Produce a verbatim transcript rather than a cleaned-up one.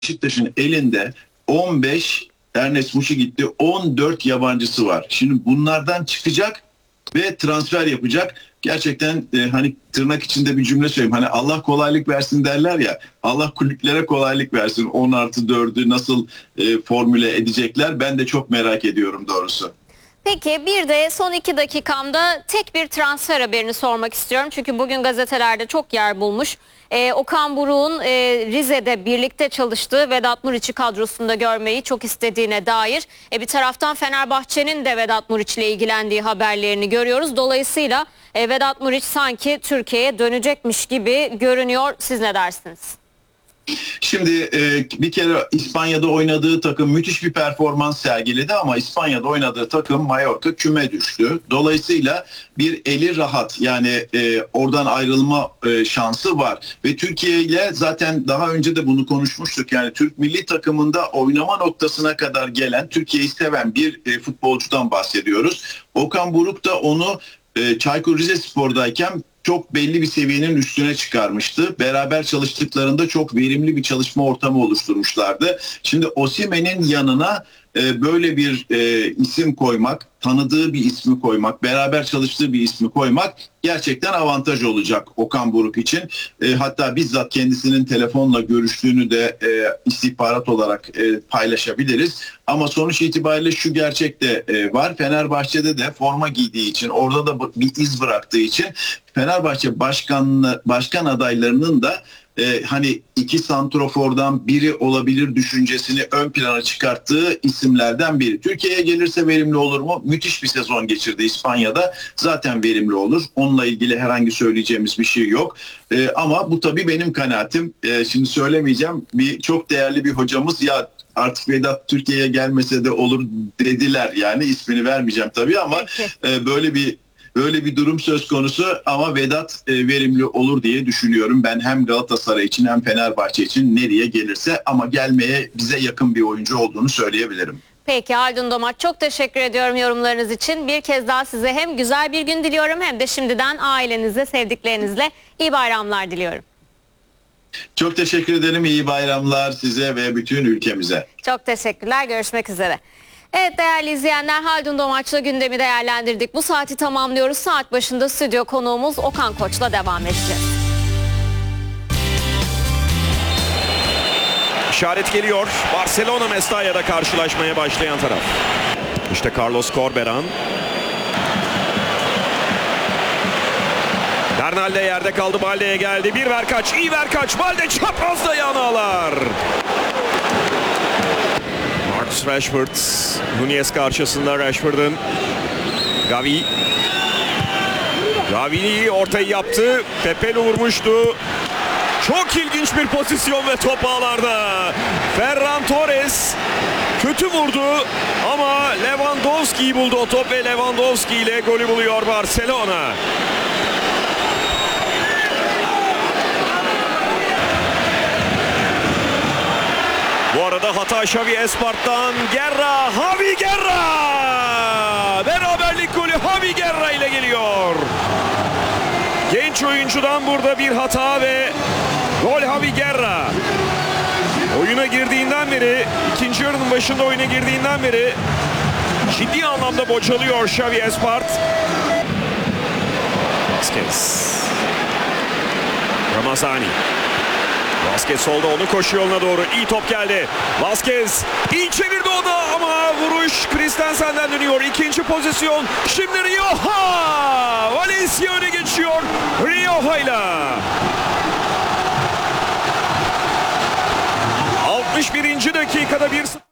Beşiktaş'ın elinde on beş, Ernest Muçi gitti, on dört yabancısı var. Şimdi bunlardan çıkacak ve transfer yapacak. Gerçekten e, hani tırnak içinde bir cümle söyleyeyim. Hani Allah kolaylık versin derler ya. Allah kulüplere kolaylık versin. on artı dördü nasıl e, formüle edecekler? Ben de çok merak ediyorum doğrusu. Peki bir de son iki dakikamda tek bir transfer haberini sormak istiyorum. Çünkü bugün gazetelerde çok yer bulmuş. Ee, Okan Buruk'un e, Rize'de birlikte çalıştığı Vedat Muriç'i kadrosunda görmeyi çok istediğine dair. E, bir taraftan Fenerbahçe'nin de Vedat Muriç'le ilgilendiği haberlerini görüyoruz. Dolayısıyla e, Vedat Muriç sanki Türkiye'ye dönecekmiş gibi görünüyor. Siz ne dersiniz? Şimdi e, bir kere İspanya'da oynadığı takım müthiş bir performans sergiledi ama İspanya'da oynadığı takım Mallorca küme düştü. Dolayısıyla bir eli rahat, yani e, oradan ayrılma e, şansı var. Ve Türkiye ile zaten daha önce de bunu konuşmuştuk. Yani Türk milli takımında oynama noktasına kadar gelen, Türkiye'yi seven bir e, futbolcudan bahsediyoruz. Okan Buruk da onu e, Çaykur Rizespor'dayken çok belli bir seviyenin üstüne çıkarmıştı. Beraber çalıştıklarında çok verimli bir çalışma ortamı oluşturmuşlardı. Şimdi Osimhen'in yanına e, böyle bir e, isim koymak, tanıdığı bir ismi koymak, beraber çalıştığı bir ismi koymak gerçekten avantaj olacak Okan Buruk için. E, hatta bizzat kendisinin telefonla görüştüğünü de e, istihbarat olarak e, paylaşabiliriz. Ama sonuç itibariyle şu gerçek de e, var. Fenerbahçe'de de forma giydiği için, orada da bir iz bıraktığı için Fenerbahçe başkan başkan adaylarının da e, hani iki santrofordan biri olabilir düşüncesini ön plana çıkarttığı isimlerden biri. Türkiye'ye gelirse verimli olur mu? Müthiş bir sezon geçirdi İspanya'da. Zaten verimli olur. Onunla ilgili herhangi söyleyeceğimiz bir şey yok. E, ama bu tabii benim kanaatim. E, şimdi söylemeyeceğim. Bir çok değerli bir hocamız ya artık Vedat Türkiye'ye gelmese de olur dediler. Yani ismini vermeyeceğim tabii ama e, böyle bir Böyle bir durum söz konusu ama Vedat e, verimli olur diye düşünüyorum. Ben hem Galatasaray için hem Fenerbahçe için nereye gelirse, ama gelmeye bize yakın bir oyuncu olduğunu söyleyebilirim. Peki Haldun Domaç, çok teşekkür ediyorum yorumlarınız için. Bir kez daha size hem güzel bir gün diliyorum hem de şimdiden ailenize, sevdiklerinizle iyi bayramlar diliyorum. Çok teşekkür ederim. İyi bayramlar size ve bütün ülkemize. Çok teşekkürler. Görüşmek üzere. Evet değerli izleyenler, Haldun Domaç'la gündemi değerlendirdik. Bu saati tamamlıyoruz. Saat başında stüdyo konuğumuz Okan Koç'la devam edeceğiz. İşaret geliyor. Barcelona Mestalla'da karşılaşmaya başlayan taraf. İşte Carlos Corberan. Bernal de yerde kaldı. Balde'ye geldi. Bir ver kaç. İyi ver kaç. Balde çaprazda yanağlar. Marcus Rashford. Nunez karşısında Rashford'un. Gavi. Gavi ortayı yaptı. Pepe vurmuştu. Çok ilginç bir pozisyon ve top ağlarda. Ferran Torres kötü vurdu ama Lewandowski'yi buldu o top ve Lewandowski ile golü buluyor Barcelona. Bu arada hata Xavi Espart'tan. Guerra, Javi Guerra! Beraberlik golü Javi Guerra ile geliyor. Genç oyuncudan burada bir hata ve gol Javi Guerra. Oyuna girdiğinden beri, ikinci yarının başında oyuna girdiğinden beri ciddi anlamda bocalıyor Xavi Espart. Vazquez. Ramazani. Vazquez solda, onu koşu yoluna doğru. İyi top geldi. Vazquez iyi çevirdi o da ama vuruş Christensen'den dönüyor. İkinci pozisyon. Şimdi Rioja. Valencia öne geçiyor Rioja'yla. altmış birinci dakikada bir